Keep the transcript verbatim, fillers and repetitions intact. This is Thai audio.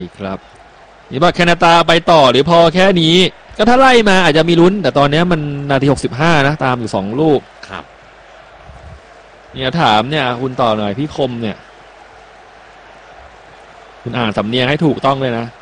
ครับนี่ว่าแคนาดาไปต่อหรือพอแค่นี้ก็ถ้าไล่มาอาจจะมีลุ้นแต่ตอนนี้มันนาทีหกสิบห้านะตามอยู่สองลูกครับเนี่ยถามเนี่ยคุณต่อหน่อยพี่คมเนี่ยคุณอ่านสำเนียงให้ถูกต้องเลยนะ